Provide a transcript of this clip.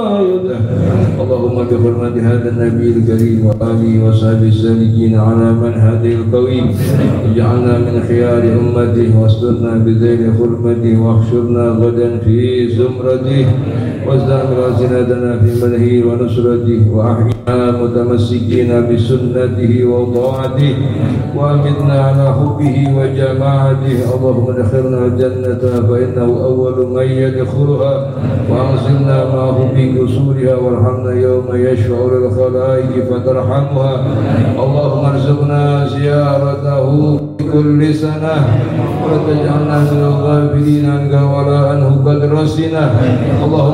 اللهم بحرمة هذا النبي الكريم وآله وصحبه السالكين على من هدي القويم اجعلنا من خيار أمته واسترنا بذيل حرمته واحشرنا غدا في زمرته واستعمل ألسنتنا في مدحه ونصرته وأحينا متمسكين بسنته وطاعته وأمتنا على حبه وجماعته اللهم ادخلنا الجنة فإنه أول من يدخلها وأنزلنا معه في قصورها وارحمنا يوم يشفع الخلائق فترحمها اللهم ارزقنا زيارته كل سنة ولا تجعلنا من الغافلين عنك ولا عنه قد رسنا اللهم